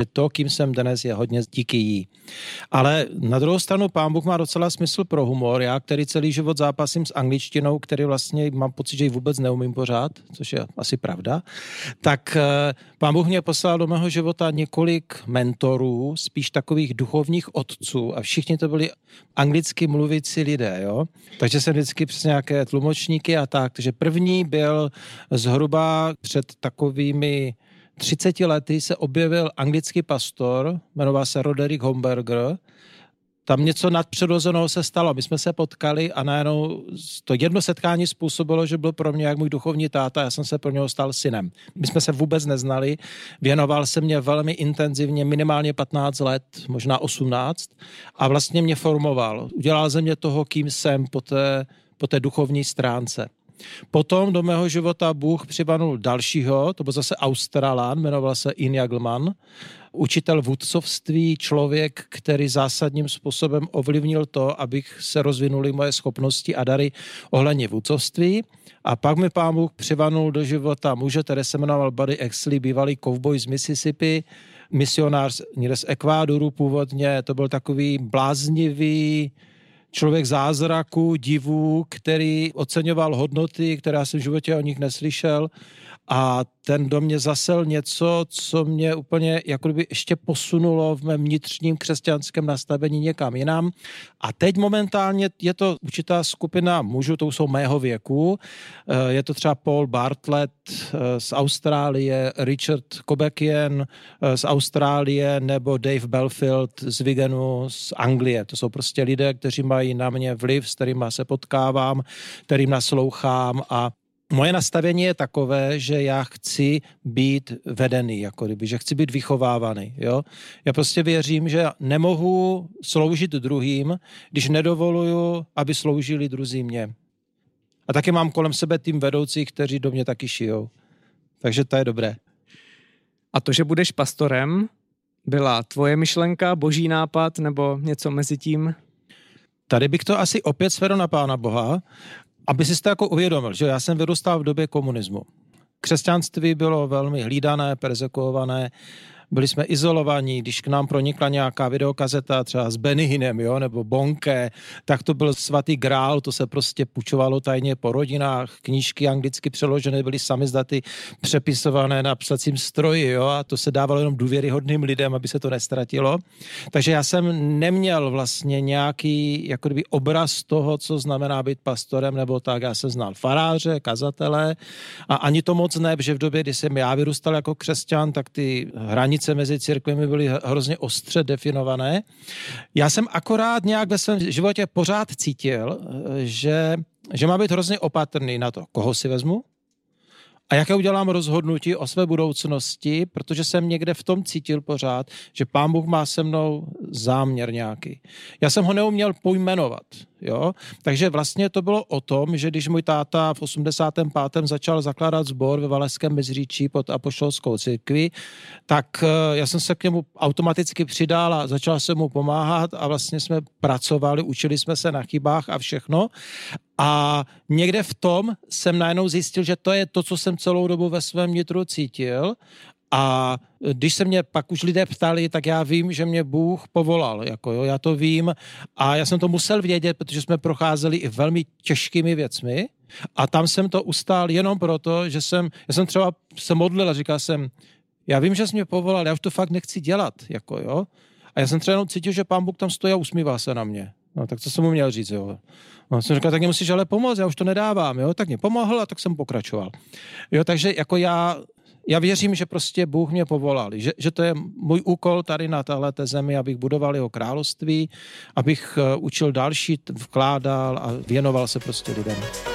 to, kým jsem dnes, je hodně díky jí. Ale na druhou stranu Pán Bůh má docela smysl pro humor. Já, který celý život zápasím s angličtinou, který vlastně mám pocit, že ji vůbec neumím pořád, což je asi pravda, tak Pán Bůh mě poslal do mého života několik mentorů, spíš takových duchovních otců a všichni to byli anglicky mluvící lidé, jo. Takže jsem vždycky přes nějaké tlumočníky a tak. Takže první byl zhruba před takovými 30 lety se objevil anglický pastor, jmenoval se Roderick Homberger. Tam něco nadpřirozeného se stalo. My jsme se potkali a najednou to jedno setkání způsobilo, že byl pro mě jak můj duchovní táta, já jsem se pro něho stal synem. My jsme se vůbec neznali, věnoval se mě velmi intenzivně, minimálně 15 let, možná 18 a vlastně mě formoval. Udělal ze mě toho, kým jsem po té duchovní stránce. Potom do mého života Bůh přibanul dalšího, to byl zase Australan, jmenoval se Ian Jagelman, učitel vůdcovství, člověk, který zásadním způsobem ovlivnil to, abych se rozvinuly moje schopnosti a dary ohledně vůdcovství. A pak mi Pán Bůh přibanul do života muže, který se jmenoval Buddy Exley, bývalý kovboj z Mississippi, misionář někde z Ekvádoru původně, to byl takový bláznivý člověk zázraku, divů, který oceňoval hodnoty, které já jsem v životě o nich neslyšel a ten do mě zasel něco, co mě úplně jako kdyby ještě posunulo v mém vnitřním křesťanském nastavení někam jinam. A teď momentálně je to určitá skupina mužů, to jsou mého věku. Je to třeba Paul Bartlett z Austrálie, Richard Kobekian z Austrálie nebo Dave Belfield z Wigenu z Anglie. To jsou prostě lidé, kteří mají na mě vliv, s kterými se potkávám, kterým naslouchám a moje nastavení je takové, že já chci být vedený, jako kdyby, že chci být vychovávaný. Jo? Já prostě věřím, že nemohu sloužit druhým, když nedovoluju, aby sloužili druzí mě. A taky mám kolem sebe tým vedoucích, kteří do mě taky šijou. Takže to je dobré. A to, že budeš pastorem, byla tvoje myšlenka, boží nápad nebo něco mezi tím? Tady bych to asi opět svedl na Pána Boha, aby si to jako uvědomil, že já jsem vyrůstal v době komunismu. Křesťanství bylo velmi hlídané, perzekuované, byli jsme izolovaní, když k nám pronikla nějaká videokazeta třeba s Benny Hinnem, jo, nebo Bonke, tak to byl svatý grál, to se prostě půjčovalo tajně po rodinách, knížky anglicky přeložené byly samizdaty přepisované na psacím stroji, jo, a to se dávalo jenom důvěryhodným lidem, aby se to nestratilo. Takže já jsem neměl vlastně nějaký jako kdyby obraz toho, co znamená být pastorem, nebo tak, já jsem znal faráře, kazatele a ani to moc ne, že v době, kdy jsem já vyrůstal jako křesťan, tak ty hranice mezi církvemi byly hrozně ostře definované. Já jsem akorát nějak ve svém životě pořád cítil, že má být hrozně opatrný na to, koho si vezmu a jaké udělám rozhodnutí o své budoucnosti, protože jsem někde v tom cítil pořád, že Pán Bůh má se mnou záměr nějaký. Já jsem ho neuměl pojmenovat, jo? Takže vlastně to bylo o tom, že když můj táta v 85. začal zakládat sbor ve Valašském Meziříčí pod apoštolskou církví, tak já jsem se k němu automaticky přidal a začal jsem mu pomáhat a vlastně jsme pracovali, učili jsme se na chybách a všechno. A někde v tom jsem najednou zjistil, že to je to, co jsem celou dobu ve svém vnitru cítil. A když se mě pak už lidé ptali, tak já vím, že mě Bůh povolal. Jako jo, já to vím a já jsem to musel vědět, protože jsme procházeli i velmi těžkými věcmi. A tam jsem to ustál jenom proto, že já jsem třeba se modlil a říkal jsem, já vím, že jsi mě povolal, já už to fakt nechci dělat. Jako jo. A já jsem třeba jenom cítil, že Pán Bůh tam stojí a usmívá se na mě. No, tak co jsem mu měl říct, jo. No, jsem říkal, tak mě musíš ale pomoct, já už to nedávám, jo. Tak mě pomohl a tak jsem pokračoval. Jo, takže jako já věřím, že prostě Bůh mě povolal, že to je můj úkol tady na téhleté zemi, abych budoval jeho království, abych učil další, vkládal a věnoval se prostě lidem.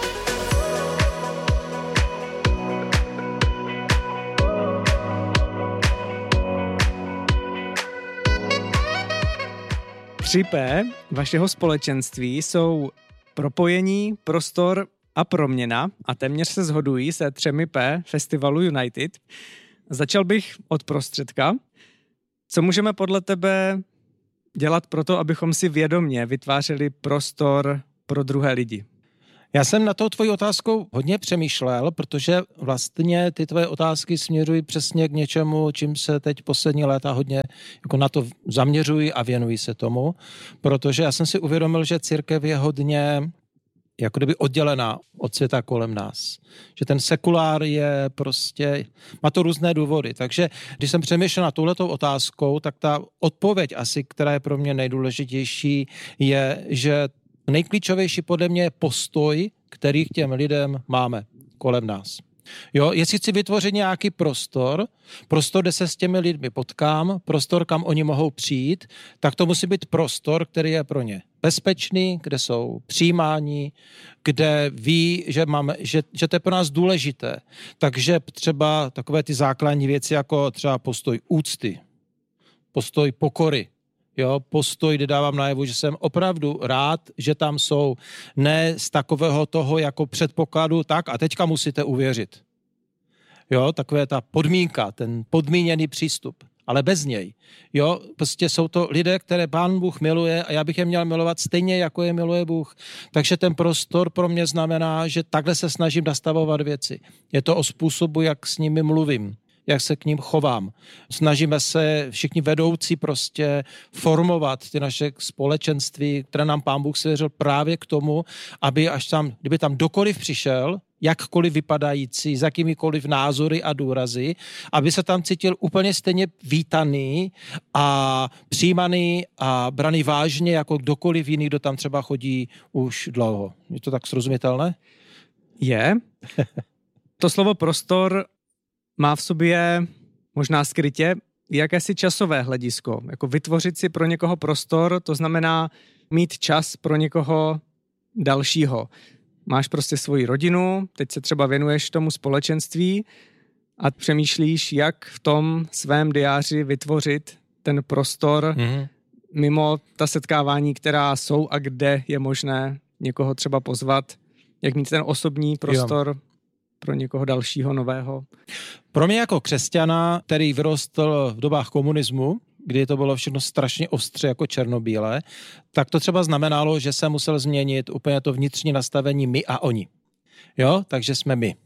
Tři P vašeho společenství jsou propojení, prostor a proměna a téměř se shodují se 3 P festivalu United. Začal bych od prostředka. Co můžeme podle tebe dělat pro to, abychom si vědomě vytvářeli prostor pro druhé lidi? Já jsem na tou tvojí otázkou hodně přemýšlel, protože vlastně ty tvoje otázky směřují přesně k něčemu, čím se teď poslední léta hodně jako na to zaměřují a věnují se tomu, protože já jsem si uvědomil, že církev je hodně jako kdyby oddělená od světa kolem nás. Že ten sekulár je prostě, má to různé důvody. Takže když jsem přemýšlel na touhletou otázkou, tak ta odpověď asi, která je pro mě nejdůležitější, je, že nejklíčovější podle mě je postoj, který k těm lidem máme kolem nás. Jo, jestli chci vytvořit nějaký prostor, kde se s těmi lidmi potkám, prostor, kam oni mohou přijít, tak to musí být prostor, který je pro ně bezpečný, kde jsou přijímáni, kde ví, že to je pro nás důležité. Takže třeba takové ty základní věci, jako třeba postoj úcty, postoj pokory, jo, postoj, kde dávám najevu, že jsem opravdu rád, že tam jsou, ne z takového toho jako předpokladu, tak a teďka musíte uvěřit. Jo, takové ta podmínka, ten podmíněný přístup, ale bez něj. Jo, prostě jsou to lidé, které Pán Bůh miluje a já bych je měl milovat stejně, jako je miluje Bůh. Takže ten prostor pro mě znamená, že takhle se snažím nastavovat věci. Je to o způsobu, jak s nimi mluvím, jak se k ním chovám. Snažíme se všichni vedoucí prostě formovat ty naše společenství, které nám Pán Bůh svěřil právě k tomu, aby kdyby tam kdokoliv přišel, jakkoliv vypadající, s jakýmikoliv názory a důrazy, aby se tam cítil úplně stejně vítaný a přijímaný a braný vážně jako kdokoliv jiný, kdo tam třeba chodí už dlouho. Je to tak srozumitelné? Je. To slovo prostor má v sobě možná skrytě jakési časové hledisko. Jako vytvořit si pro někoho prostor, to znamená mít čas pro někoho dalšího. Máš prostě svoji rodinu, teď se třeba věnuješ tomu společenství a přemýšlíš, jak v tom svém diáři vytvořit ten prostor mimo ta setkávání, která jsou a kde je možné někoho třeba pozvat, jak mít ten osobní prostor pro někoho dalšího, nového. Pro mě jako křesťana, který vyrostl v dobách komunismu, kdy to bylo všechno strašně ostře jako černobílé, tak to třeba znamenalo, že se musel změnit úplně to vnitřní nastavení my a oni. Jo, takže jsme my.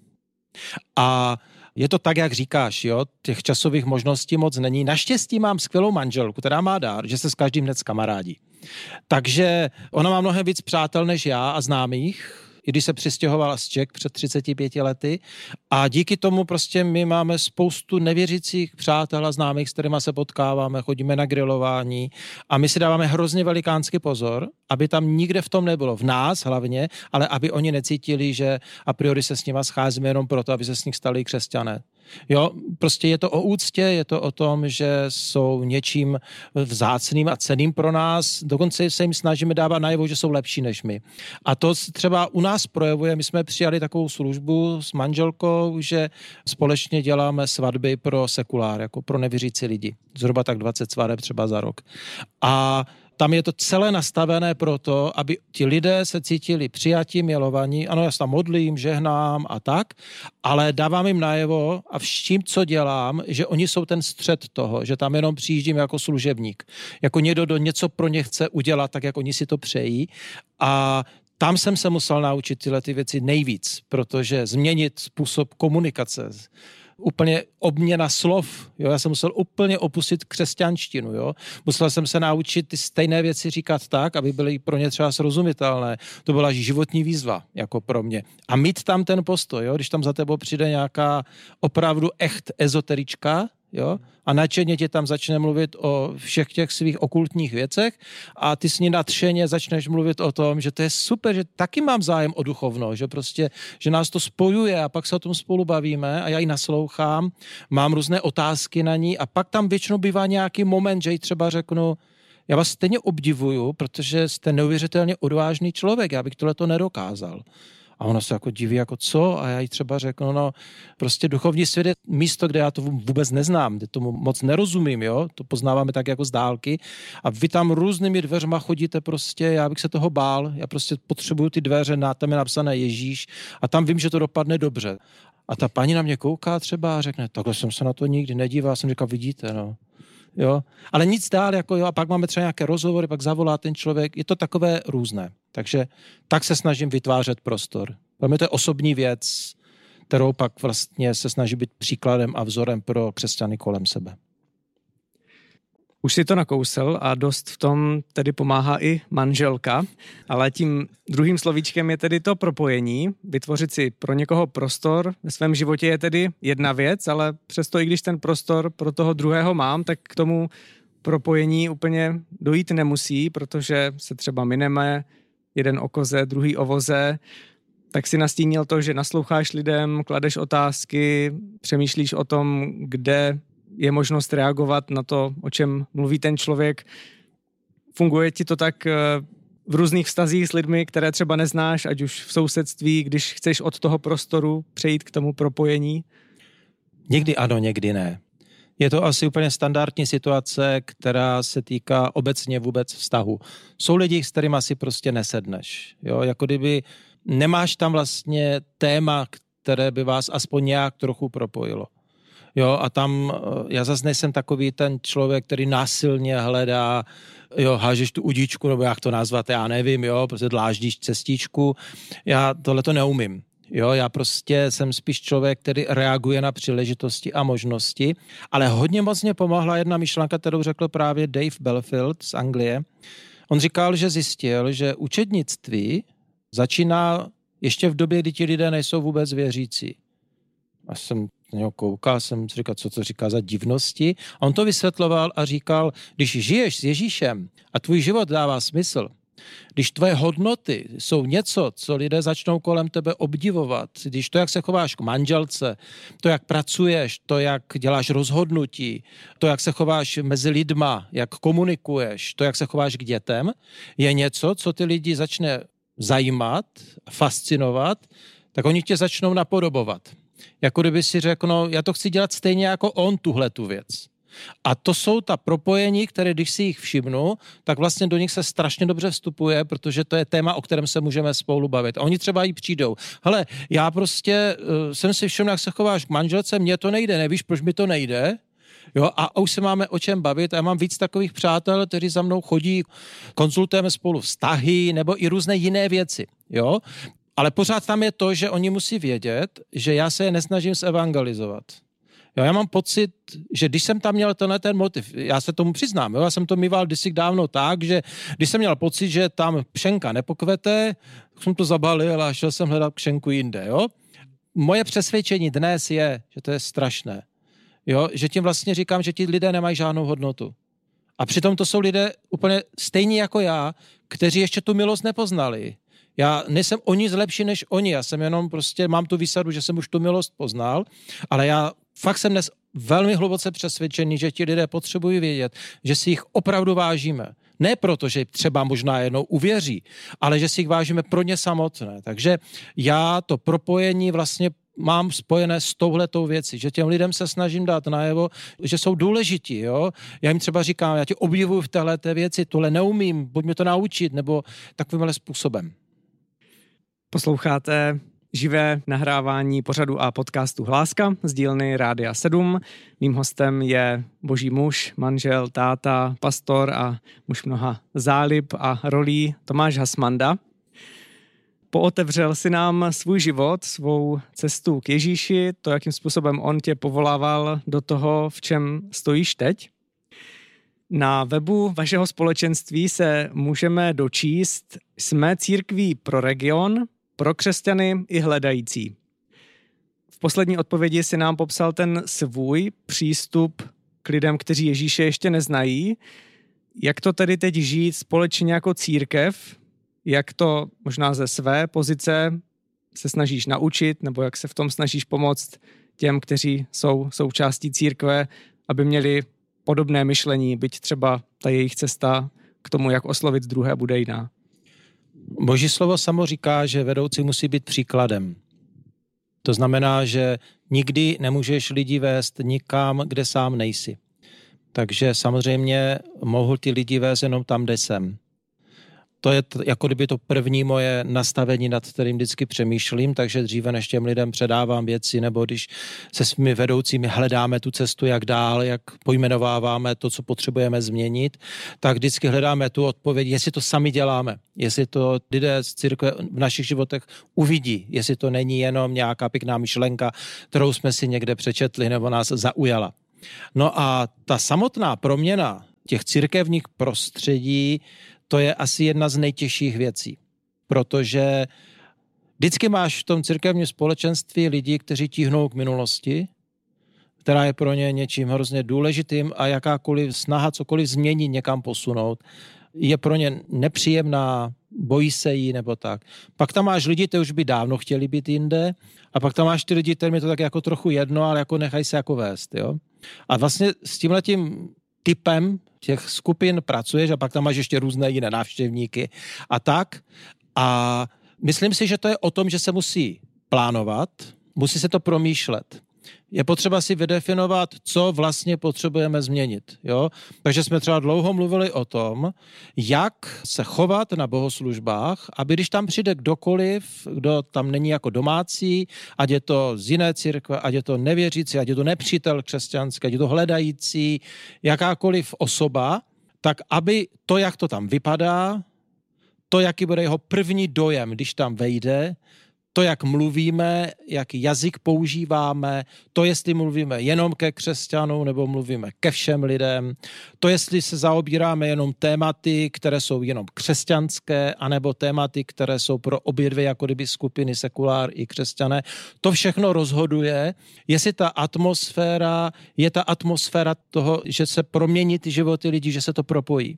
A je to tak, jak říkáš, jo, těch časových možností moc není. Naštěstí mám skvělou manželku, která má dár, že se s každým hned kamarádí. Takže ona má mnohem víc přátel než já a známých, i když se přistěhovala z Čech před 35 lety. A díky tomu prostě my máme spoustu nevěřících přátel a známých, s kterými se potkáváme, chodíme na grilování a my si dáváme hrozně velikánský pozor, aby tam nikde v tom nebylo, v nás hlavně, ale aby oni necítili, že a priori se s nima scházíme jenom proto, aby se s nich stali křesťané. Jo, prostě je to o úctě, je to o tom, že jsou něčím vzácným a cenným pro nás, dokonce se jim snažíme dávat najevo, že jsou lepší než my. A to třeba u nás projevuje, my jsme přijali takovou službu s manželkou, že společně děláme svatby pro sekulár, jako pro nevěřící lidi. Zhruba tak 20 svadeb třeba za rok. A tam je to celé nastavené proto, aby ti lidé se cítili přijatí, milovaní. Ano, já se tam modlím, žehnám a tak, ale dávám jim najevo a vším, co dělám, že oni jsou ten střed toho, že tam jenom přijíždím jako služebník. Jako někdo, kdo něco pro ně chce udělat, tak jak oni si to přejí. A tam jsem se musel naučit tyhle ty věci nejvíc, protože změnit způsob komunikace, úplně obměna slov, jo, já jsem musel úplně opustit křesťanštinu, jo. Musel jsem se naučit ty stejné věci říkat tak, aby byly pro ně třeba srozumitelné. To byla životní výzva, jako pro mě. A mít tam ten postoj, jo, když tam za tebou přijde nějaká opravdu echt ezoterička, jo, a nadšeně tě tam začne mluvit o všech těch svých okultních věcech a ty s ní nadšeně začneš mluvit o tom, že to je super, že taky mám zájem o duchovno, že prostě, že nás to spojuje a pak se o tom spolu bavíme a já ji naslouchám, mám různé otázky na ní a pak tam většinou bývá nějaký moment, že jí třeba řeknu, já vás stejně obdivuju, protože jste neuvěřitelně odvážný člověk, já bych tohleto nedokázal. A ona se jako diví, jako co? A já jí třeba řeknu, no prostě duchovní svět je místo, kde já to vůbec neznám, kde tomu moc nerozumím, jo? To poznáváme tak jako z dálky. A vy tam různými dveřma chodíte prostě, já bych se toho bál, já prostě potřebuju ty dveře, tam je napsané Ježíš a tam vím, že to dopadne dobře. A ta paní na mě kouká třeba a řekne, takhle jsem se na to nikdy nedíval, já jsem říkal, vidíte, no. Jo? Ale nic dál, jako jo, a pak máme třeba nějaké rozhovory, pak zavolá ten člověk, je to takové různé. Takže tak se snažím vytvářet prostor. Pro mě to je osobní věc, kterou pak vlastně se snaží být příkladem a vzorem pro křesťany kolem sebe. Už si to nakousl a dost v tom tedy pomáhá i manželka, ale tím druhým slovíčkem je tedy to propojení. Vytvořit si pro někoho prostor ve svém životě je tedy jedna věc, ale přesto i když ten prostor pro toho druhého mám, tak k tomu propojení úplně dojít nemusí, protože se třeba mineme jeden o koze, druhý o voze. Tak si nastínil to, že nasloucháš lidem, kladeš otázky, přemýšlíš o tom, kde je možnost reagovat na to, o čem mluví ten člověk. Funguje ti to tak v různých vztazích s lidmi, které třeba neznáš, ať už v sousedství, když chceš od toho prostoru přejít k tomu propojení? Někdy ano, někdy ne. Je to asi úplně standardní situace, která se týká obecně vůbec vztahu. Jsou lidi, s kterými si prostě nesedneš. Jo? Jako kdyby nemáš tam vlastně téma, které by vás aspoň nějak trochu propojilo. Jo, a tam já zase nejsem takový ten člověk, který násilně hledá, jo, hážeš tu udičku, nebo jak to nazvat, já nevím, jo, prostě dláždíš cestičku. Já tohleto neumím. Jo, já prostě jsem spíš člověk, který reaguje na příležitosti a možnosti, ale hodně moc mě pomohla jedna myšlenka, kterou řekl právě Dave Belfield z Anglie. On říkal, že zjistil, že učednictví začíná ještě v době, kdy ti lidé nejsou vůbec věřící. A jsem na něho koukal, jsem si říkal, co to říká za divnosti. A on to vysvětloval a říkal, když žiješ s Ježíšem a tvůj život dává smysl, když tvoje hodnoty jsou něco, co lidé začnou kolem tebe obdivovat, když to, jak se chováš k manželce, to, jak pracuješ, to, jak děláš rozhodnutí, to, jak se chováš mezi lidma, jak komunikuješ, to, jak se chováš k dětem, je něco, co ty lidi začne zajímat, fascinovat, tak oni tě začnou napodobovat. Jako kdyby si řekl, no, já to chci dělat stejně jako on tuhletu věc. A to jsou ta propojení, které když si jich všimnu, tak vlastně do nich se strašně dobře vstupuje, protože to je téma, o kterém se můžeme spolu bavit. A oni třeba jí přijdou. Hele, já prostě jsem si všiml, jak se chováš k manželce, mně to nejde, nevíš, proč mi to nejde? Jo, a už se máme o čem bavit a já mám víc takových přátel, kteří za mnou chodí, konzultujeme spolu vztahy nebo i různé jiné věci. Jo? Ale pořád tam je to, že oni musí vědět, že já se je nesnažím zevangelizovat. Jo, já mám pocit, že když jsem tam měl ten motiv, já se tomu přiznám, jo, já jsem to mýval kdysi dávno tak, že když jsem měl pocit, že tam pšenka nepokvete, jsem to zabalil a šel jsem hledat pšenku jinde. Jo. Moje přesvědčení dnes je, že to je strašné. Jo, že tím vlastně říkám, že ti lidé nemají žádnou hodnotu. A přitom to jsou lidé úplně stejní jako já, kteří ještě tu milost nepoznali. Já nejsem o nic lepší než oni, já jsem jenom prostě, mám tu výsadu, že jsem už tu milost poznal, ale já fakt jsem dnes velmi hluboce přesvědčený, že ti lidé potřebují vědět, že si jich opravdu vážíme. Ne proto, že třeba možná jednou uvěří, ale že si jich vážíme pro ně samotné. Takže já to propojení vlastně mám spojené s touhletou věcí, že těm lidem se snažím dát najevo, že jsou důležití, jo. Já jim třeba říkám, já tě obdivuju v téhleté věci, tohle neumím, pojď mi to naučit, nebo takovýmhle způsobem. Posloucháte živé nahrávání pořadu a podcastu Hláska z dílny Rádia 7. Mým hostem je boží muž, manžel, táta, pastor a muž mnoha zálib a rolí Tomáš Hasmanda. Pootevřel si nám svůj život, svou cestu k Ježíši, to, jakým způsobem on tě povolával do toho, v čem stojíš teď. Na webu vašeho společenství se můžeme dočíst, jsme církví pro region, pro křesťany i hledající. V poslední odpovědi si nám popsal ten svůj přístup k lidem, kteří Ježíše ještě neznají. Jak to tedy teď žít společně jako církev? Jak to možná ze své pozice se snažíš naučit, nebo jak se v tom snažíš pomoct těm, kteří jsou součástí církve, aby měli podobné myšlení, byť třeba ta jejich cesta k tomu, jak oslovit druhé, bude jiná? Boží slovo samo říká, že vedoucí musí být příkladem. To znamená, že nikdy nemůžeš lidi vést nikam, kde sám nejsi. Takže samozřejmě mohu ty lidi vést jenom tam, kde jsem. To je jako kdyby to první moje nastavení, nad kterým vždycky přemýšlím, takže dříve než těm lidem předávám věci, nebo když se svými vedoucími hledáme tu cestu, jak dál, jak pojmenováváme to, co potřebujeme změnit, tak vždycky hledáme tu odpověď, jestli to sami děláme, jestli to lidé z církve v našich životech uvidí, jestli to není jenom nějaká pěkná myšlenka, kterou jsme si někde přečetli nebo nás zaujala. No a ta samotná proměna těch církevních prostředí, to je asi jedna z nejtěžších věcí, protože vždycky máš v tom církevním společenství lidi, kteří tíhnou k minulosti, která je pro ně něčím hrozně důležitým a jakákoliv snaha cokoliv změnit, někam posunout, je pro ně nepříjemná, bojí se jí nebo tak. Pak tam máš lidi, kteří už by dávno chtěli být jinde, a pak tam máš ty lidi, kterým je to tak jako trochu jedno, ale jako nechají se jako vést. Jo? A vlastně s tímhletím typem těch skupin pracuješ a pak tam máš ještě různé jiné návštěvníky a tak. A myslím si, že to je o tom, že se musí plánovat, musí se to promýšlet. Je potřeba si vydefinovat, co vlastně potřebujeme změnit. Jo? Takže jsme třeba dlouho mluvili o tom, jak se chovat na bohoslužbách, aby když tam přijde kdokoliv, kdo tam není jako domácí, ať je to z jiné církve, ať je to nevěřící, ať je to nepřítel křesťanský, ať je to hledající, jakákoliv osoba, tak aby to, jak to tam vypadá, to, jaký bude jeho první dojem, když tam vejde, to, jak mluvíme, jaký jazyk používáme, to, jestli mluvíme jenom ke křesťanům nebo mluvíme ke všem lidem, to, jestli se zaobíráme jenom tématy, které jsou jenom křesťanské, anebo tématy, které jsou pro obě dvě jako kdyby skupiny sekulár i křesťané, to všechno rozhoduje, jestli ta atmosféra je ta atmosféra toho, že se promění ty životy lidí, že se to propojí.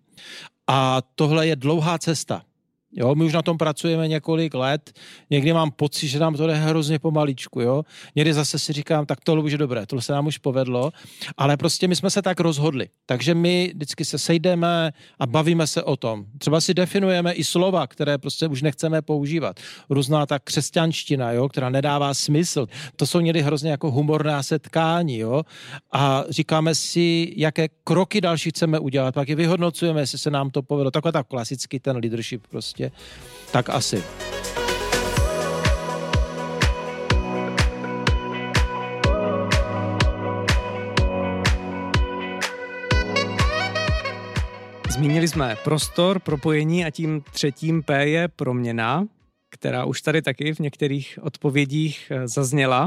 A tohle je dlouhá cesta. Jo, my už na tom pracujeme několik let, někdy mám pocit, že nám to jde hrozně pomaličku, jo. Někdy zase si říkám, tak tohle už je dobré, tohle se nám už povedlo, ale prostě my jsme se tak rozhodli. Takže my vždycky se sejdeme a bavíme se o tom. Třeba si definujeme i slova, které prostě už nechceme používat. Různá ta křesťanština, jo, která nedává smysl. To jsou někdy hrozně jako humorná setkání, jo. A říkáme si, jaké kroky další chceme udělat, pak je vyhodnocujeme, jestli se nám to povedlo. Takový tak klasický ten leadership prostě. Tak asi. Zmínili jsme prostor, propojení a tím třetím P je proměna, která už tady taky v některých odpovědích zazněla.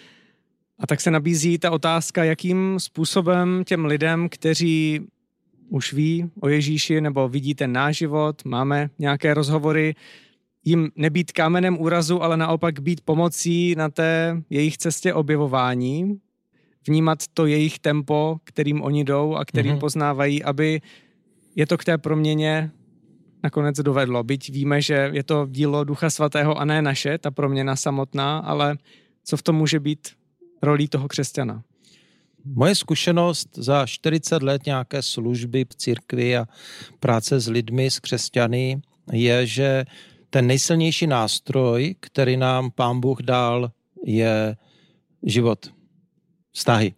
A tak se nabízí ta otázka, jakým způsobem těm lidem, kteří už ví o Ježíši nebo vidí ten náš život, máme nějaké rozhovory, jim nebýt kámenem úrazu, ale naopak být pomocí na té jejich cestě objevování, vnímat to jejich tempo, kterým oni jdou a kterým poznávají, aby je to k té proměně nakonec dovedlo. Byť víme, že je to dílo Ducha Svatého a ne naše, ta proměna samotná, ale co v tom může být rolí toho křesťana? Moje zkušenost za 40 let nějaké služby v církvi a práce s lidmi, s křesťany, je, že ten nejsilnější nástroj, který nám Pán Bůh dal, je život, vztahy.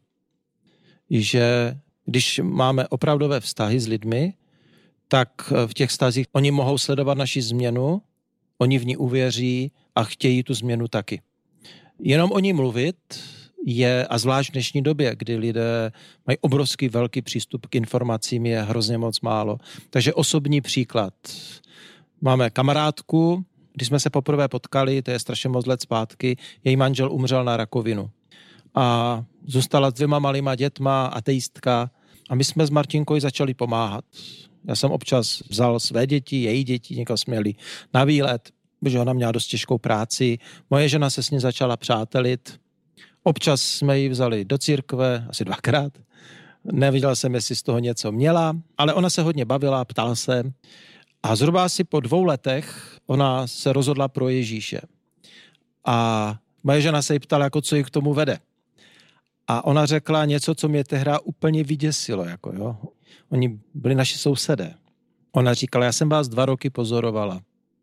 Že když máme opravdové vztahy s lidmi, tak v těch vztazích oni mohou sledovat naši změnu, oni v ní uvěří a chtějí tu změnu taky. Jenom o ní mluvit je, a zvlášť v dnešní době, kdy lidé mají obrovský velký přístup k informacím, je hrozně moc málo. Takže osobní příklad. Máme kamarádku, když jsme se poprvé potkali, to je strašně moc let zpátky, její manžel umřel na rakovinu. A zůstala s 2 malýma dětma, ateistka, a my jsme s Martinkou začali pomáhat. Já jsem občas vzal své děti, její děti, někam jsme jeli na výlet, protože ona měla dost těžkou práci. Moje žena se s ní začala přátelit. Občas jsme ji vzali do církve, asi 2krát. Neviděl jsem, jestli z toho něco měla, ale ona se hodně bavila, ptala se. A zhruba asi po 2 letech ona se rozhodla pro Ježíše. A moje žena se jí ptala, jako co ji k tomu vede. A ona řekla něco, co mě tehdy úplně vyděsilo. Jako, jo. Oni byli naši sousedé. Ona říkala, já jsem vás 2 roky pozorovala.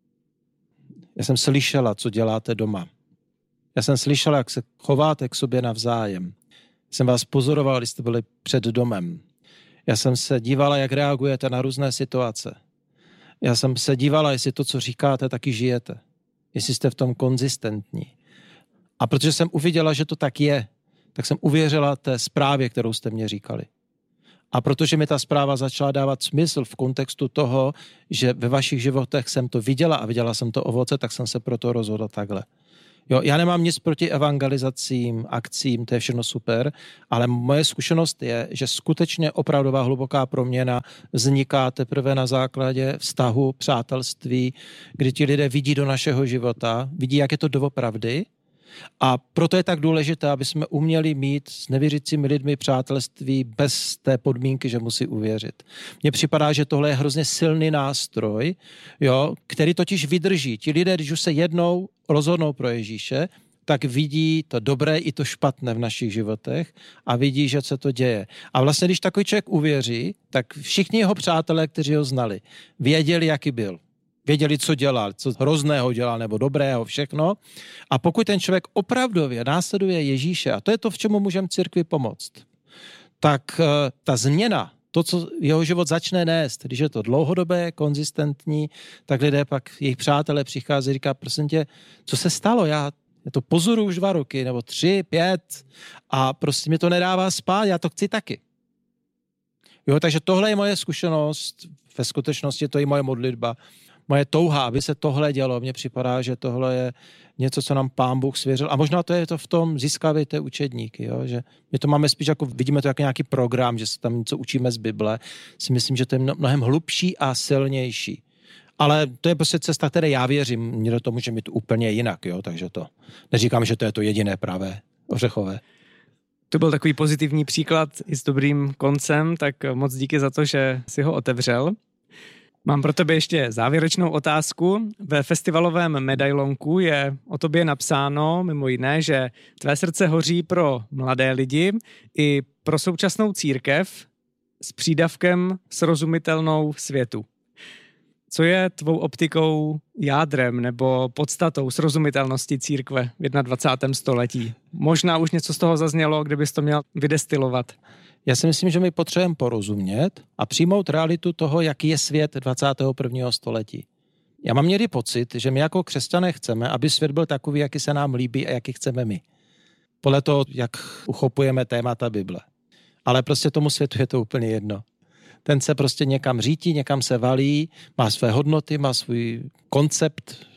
Já jsem slyšela, co děláte doma. Já jsem slyšela, jak se chováte k sobě navzájem. Jsem vás pozorovala, když jste byli před domem. Já jsem se dívala, jak reagujete na různé situace. Já jsem se dívala, jestli to, co říkáte, taky žijete. Jestli jste v tom konzistentní. A protože jsem uviděla, že to tak je, tak jsem uvěřila té zprávě, kterou jste mě říkali. A protože mi ta zpráva začala dávat smysl v kontextu toho, že ve vašich životech jsem to viděla a viděla jsem to ovoce, tak jsem se proto rozhodla takhle. Jo, já nemám nic proti evangelizacím, akcím, to je všechno super, ale moje zkušenost je, že skutečně opravdová hluboká proměna vzniká teprve na základě vztahu, přátelství, kdy ti lidé vidí do našeho života, vidí, jak je to doopravdy. A proto je tak důležité, aby jsme uměli mít s nevěřícími lidmi přátelství bez té podmínky, že musí uvěřit. Mně připadá, že tohle je hrozně silný nástroj, jo, který totiž vydrží. Ti lidé, když už se jednou rozhodnou pro Ježíše, tak vidí to dobré i to špatné v našich životech a vidí, že se to děje. A vlastně, když takový člověk uvěří, tak všichni jeho přátelé, kteří ho znali, věděli, jaký byl. Věděli, co dělal, co hrozného dělal, nebo dobrého, všechno. A pokud ten člověk opravdově následuje Ježíše, a to je to, v čemu můžeme církvi pomoct, tak ta změna, to, co jeho život začne nést, když je to dlouhodobé, konzistentní, tak lidé pak, jejich přátelé přichází a říká, prosím tě, co se stalo? Já to pozoruju už 2 roky, nebo 3, 5 a prostě mi to nedává spát, já to chci taky. Jo, takže tohle je moje zkušenost, ve skutečnosti to je moje modlitba, moje touha, aby se tohle dělo. Mně připadá, že tohle je něco, co nám Pán Bůh svěřil. A možná to je to v tom získávejte učedníky, jo? Že my to máme spíš jako, vidíme to jako nějaký program, že se tam něco učíme z Bible. Si myslím, že to je mnohem hlubší a silnější. Ale to je prostě cesta, které já věřím. Někdo to může mít úplně jinak, jo? Takže to neříkám, že to je to jediné pravé ořechové. To byl takový pozitivní příklad i s dobrým koncem, tak moc díky za to, že si ho otevřel. Mám pro tebe ještě závěrečnou otázku. Ve festivalovém medailonku je o tobě napsáno mimo jiné, že tvé srdce hoří pro mladé lidi i pro současnou církev s přídavkem srozumitelnou světu. Co je tvou optikou jádrem nebo podstatou srozumitelnosti církve v 21. století? Možná už něco z toho zaznělo, kdybys to měl vydestilovat. Já si myslím, že my potřebujeme porozumět a přijmout realitu toho, jaký je svět 21. století. Já mám někdy pocit, že my jako křesťané chceme, aby svět byl takový, jaký se nám líbí a jaký chceme my. Podle toho, jak uchopujeme témata Bible. Ale prostě tomu světu je to úplně jedno. Ten se prostě někam řítí, někam se valí, má své hodnoty, má svůj koncept.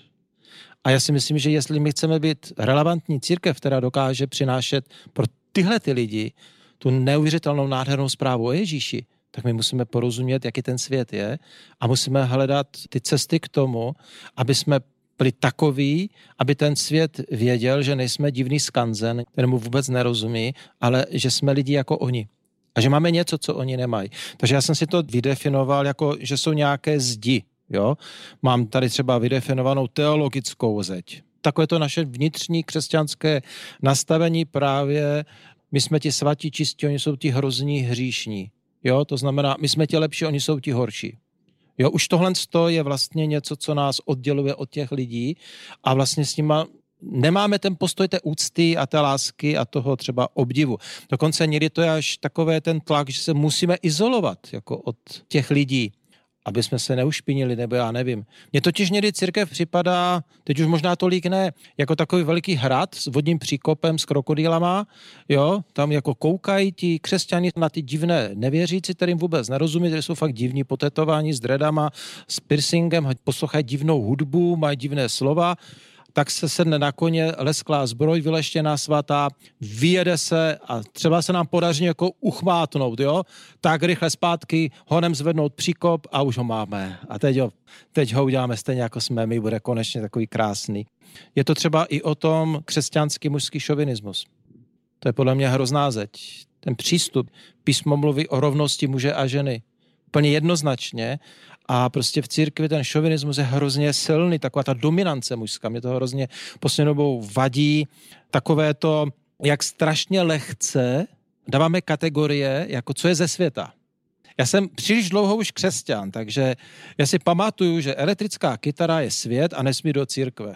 A já si myslím, že jestli my chceme být relevantní církev, která dokáže přinášet pro tyhle ty lidi tu neuvěřitelnou nádhernou zprávu o Ježíši, tak my musíme porozumět, jaký ten svět je a musíme hledat ty cesty k tomu, aby jsme byli takoví, aby ten svět věděl, že nejsme divný skanzen, kterému vůbec nerozumí, ale že jsme lidi jako oni. A že máme něco, co oni nemají. Takže já jsem si to vydefinoval jako, že jsou nějaké zdi. Jo? Mám tady třeba vydefinovanou teologickou zeď. Takové to naše vnitřní křesťanské nastavení právě my jsme ti svatí čistí, oni jsou ti hrozní hříšní. Jo? To znamená, my jsme ti lepší, oni jsou ti horší. Jo? Už tohle je vlastně něco, co nás odděluje od těch lidí a vlastně s nima nemáme ten postoj té úcty a té lásky a toho třeba obdivu. Dokonce někdy to je až takové ten tlak, že se musíme izolovat jako od těch lidí, aby jsme se neušpinili, nebo já nevím. Mně totiž někdy církev připadá, teď už možná tolik ne, jako takový veliký hrad s vodním příkopem s krokodýlama, jo, tam jako koukají ti křesťani na ty divné nevěřící, kterým vůbec nerozumí, kteří jsou fakt divní, potetování s dreadama, s piercingem, poslouchají divnou hudbu, mají divné slova, tak se sedne na koně, lesklá zbroj, vyleštěná svatá, vyjede se a třeba se nám podaří jako uchmátnout, jo? Tak rychle zpátky, honem zvednout příkop a už ho máme. A teď ho uděláme stejně jako jsme my, bude konečně takový krásný. Je to třeba i o tom křesťanský mužský šovinismus. To je podle mě hrozná zeď. Ten přístup, písmo mluví o rovnosti muže a ženy. Úplně jednoznačně. A prostě v církvi ten šovinismus je hrozně silný, taková ta dominance mužská. Mě to hrozně poslední dobou vadí. Takové to, jak strašně lehce dáváme kategorie, jako co je ze světa. Já jsem příliš dlouho už křesťan, takže já si pamatuju, že elektrická kytara je svět a nesmí do církve.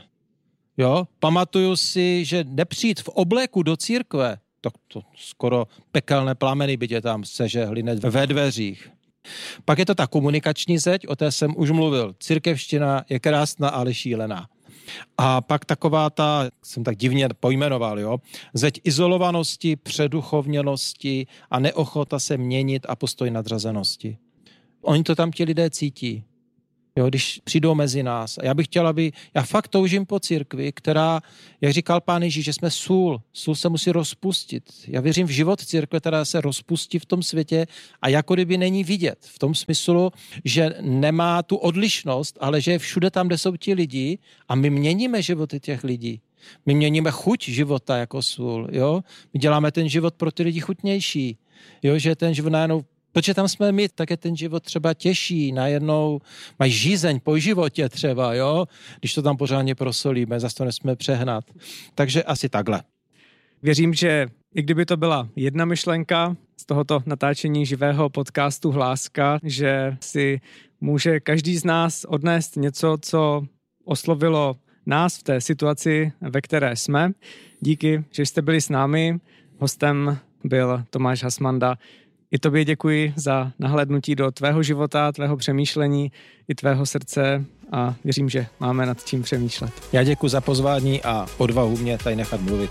Jo? Pamatuju si, že nepřijít v obléku do církve, to skoro pekelné plameny by tě tam sežehly ve dveřích. Pak je to ta komunikační zeď, o té jsem už mluvil. Církevština je krásná, ale šílená. A pak taková ta, jsem tak divně pojmenoval, jo, zeď izolovanosti, předuchovněnosti a neochota se měnit a postoj nadřazenosti. Oni to tam ti lidé cítí, jo, když přijdou mezi nás. A já bych chtěl, já fakt toužím po církvi, která, jak říkal Pán Ježíš, že jsme sůl se musí rozpustit. Já věřím v život církve, která se rozpustí v tom světě a jako kdyby není vidět. V tom smyslu, že nemá tu odlišnost, ale že je všude tam, kde jsou ti lidi a my měníme životy těch lidí. My měníme chuť života jako sůl, jo. My děláme ten život pro ty lidi chutnější, jo, že ten život najednou, protože tam jsme my, tak je ten život třeba těžší, najednou mají žízeň po životě třeba, jo, když to tam pořádně prosolíme, zase to nesmíme přehnat. Takže asi takhle. Věřím, že i kdyby to byla jedna myšlenka z tohoto natáčení živého podcastu Hláska, že si může každý z nás odnést něco, co oslovilo nás v té situaci, ve které jsme. Díky, že jste byli s námi. Hostem byl Tomáš Hasmanda. I tobě děkuji za nahlédnutí do tvého života, tvého přemýšlení i tvého srdce a věřím, že máme nad čím přemýšlet. Já děkuji za pozvání a odvahu mě tady nechat mluvit.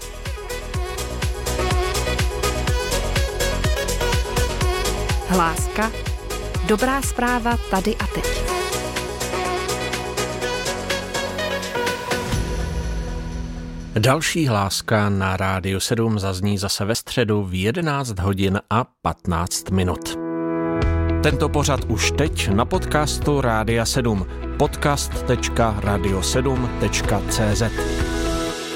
Hláska. Dobrá zpráva tady a teď. Další Hláska na Rádiu 7 zazní zase ve středu v 11 hodin a 15 minut. Tento pořad už teď na podcastu Rádia 7. podcast.radio7.cz